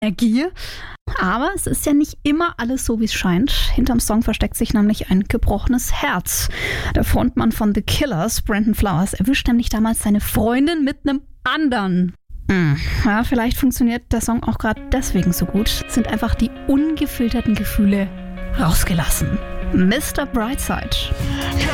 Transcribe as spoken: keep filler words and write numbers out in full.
Energie. Aber es ist ja nicht immer alles so, wie es scheint. Hinterm Song versteckt sich nämlich ein gebrochenes Herz. Der Frontmann von The Killers, Brandon Flowers, erwischt nämlich damals seine Freundin mit einem anderen. Hm. Ja, vielleicht funktioniert der Song auch gerade deswegen so gut. Sind einfach die ungefilterten Gefühle rausgelassen. Mister Brightside.